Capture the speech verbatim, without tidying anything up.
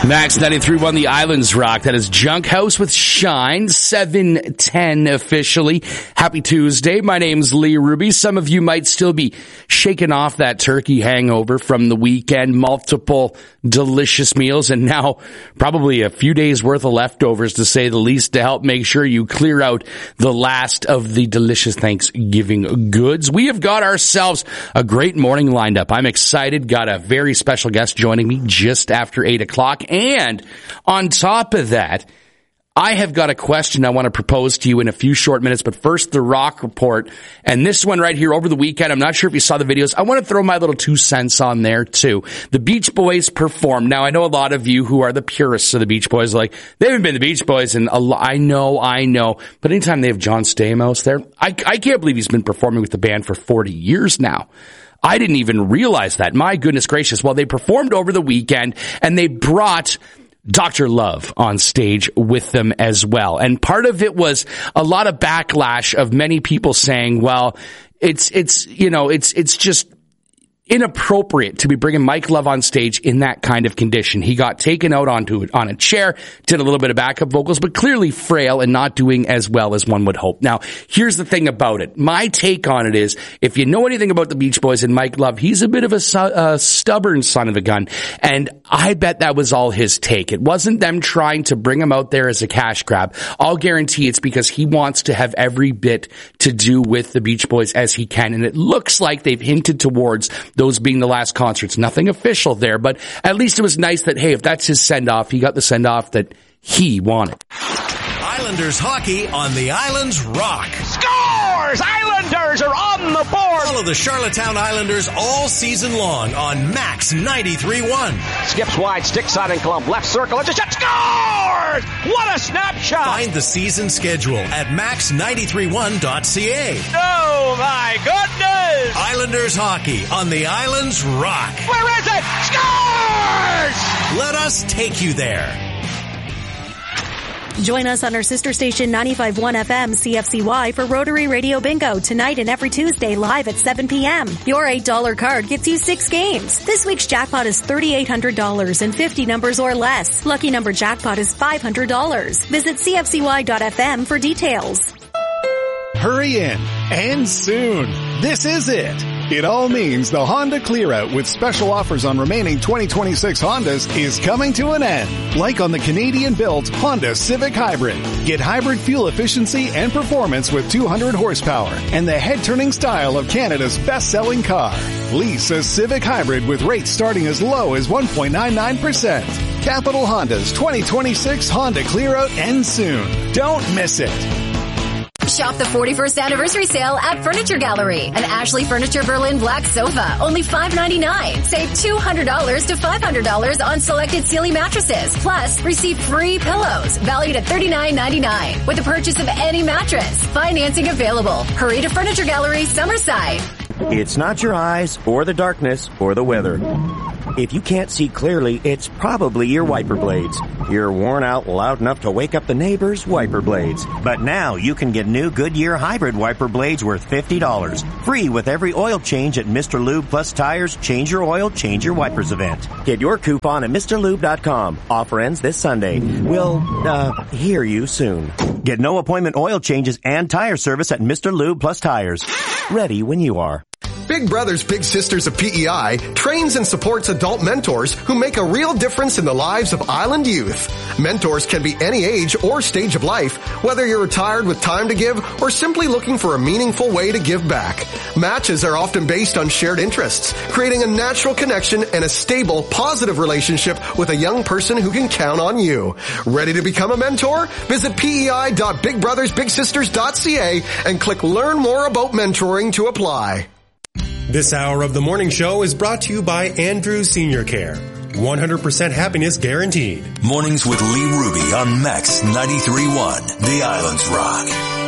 Max ninety-three one, the Islands Rock. That is Junk House with Shine, seven ten officially. Happy Tuesday. My name's Lee Ruby. Some of you might still be shaking off that turkey hangover from the weekend. Multiple delicious meals and now probably a few days worth of leftovers, to say the least, to help make sure you clear out the last of the delicious Thanksgiving goods. We have got ourselves a great morning lined up. I'm excited. Got a very special guest joining me just after eight o'clock. And on top of that, I have got a question I want to propose to you in a few short minutes. But first, the Rock Report. And this one right here over the weekend, I'm not sure if you saw the videos. I want to throw my little two cents on there too. The Beach Boys performed. Now, I know a lot of you who are the purists of the Beach Boys are like, they haven't been the Beach Boys and a lo- I know, I know. But anytime they have John Stamos there, I, I can't believe he's been performing with the band for forty years now. I didn't even realize that. My goodness gracious. Well, they performed over the weekend and they brought Doctor Love on stage with them as well. And part of it was a lot of backlash of many people saying, well, it's, it's, you know, it's, it's just inappropriate to be bringing Mike Love on stage in that kind of condition. He got taken out onto it on a chair, did a little bit of backup vocals, but clearly frail and not doing as well as one would hope. Now, here's the thing about it. My take on it is, if you know anything about the Beach Boys and Mike Love, he's a bit of a, su- a stubborn son of a gun. And I bet that was all his take. It wasn't them trying to bring him out there as a cash grab. I'll guarantee it's because he wants to have every bit to do with the Beach Boys as he can. And it looks like they've hinted towards those being the last concerts. Nothing official there, but at least it was nice that, hey, if that's his send-off, he got the send-off that he wanted. Islanders hockey on the Islands Rock. Scores! Islanders are on the board! Follow the Charlottetown Islanders all season long on Max ninety-three point one. Skips wide, stick side and clump, left circle, it's a shot, scores! What a snapshot! Find the season schedule at max ninety-three one dot c a. Oh my goodness! Islanders hockey on the Islands Rock. Where is it? Scores! Let us take you there. Join us on our sister station ninety-five point one F M C F C Y for Rotary Radio Bingo tonight and every Tuesday live at seven p.m. Your eight dollar card gets you six games. This week's jackpot is three thousand eight hundred dollars and fifty numbers or less. Lucky number jackpot is five hundred dollars. Visit C F C Y dot F M for details. Hurry in, and soon. This is it. It all means the Honda Clearout with special offers on remaining twenty twenty-six Hondas is coming to an end. Like on the Canadian-built Honda Civic Hybrid. Get hybrid fuel efficiency and performance with two hundred horsepower and the head-turning style of Canada's best-selling car. Lease a Civic Hybrid with rates starting as low as one point nine nine percent. Capital Honda's twenty twenty-six Honda Clearout ends soon. Don't miss it. Shop the forty-first anniversary sale at Furniture Gallery. An Ashley Furniture Berlin Black sofa, only five ninety-nine. Save two hundred dollars to five hundred dollars on selected Sealy mattresses. Plus, receive free pillows, valued at thirty-nine ninety-nine with the purchase of any mattress. Financing available. Hurry to Furniture Gallery, Summerside. It's not your eyes, or the darkness, or the weather. If you can't see clearly, it's probably your wiper blades. You're worn out loud enough to wake up the neighbors' wiper blades. But now you can get new Goodyear hybrid wiper blades worth fifty dollars. Free with every oil change at Mister Lube Plus Tires Change Your Oil, Change Your Wipers event. Get your coupon at Mr Lube dot com. Offer ends this Sunday. We'll, uh, hear you soon. Get no appointment oil changes and tire service at Mister Lube Plus Tires. Ready when you are. Big Brothers Big Sisters of P E I trains and supports adult mentors who make a real difference in the lives of island youth. Mentors can be any age or stage of life, whether you're retired with time to give or simply looking for a meaningful way to give back. Matches are often based on shared interests, creating a natural connection and a stable, positive relationship with a young person who can count on you. Ready to become a mentor? Visit P E I dot big brothers big sisters dot c a and click Learn More About Mentoring to apply. This hour of the morning show is brought to you by Andrew Senior Care. one hundred percent happiness guaranteed. Mornings with Lee Ruby on Max ninety-three point one, The Islands Rock.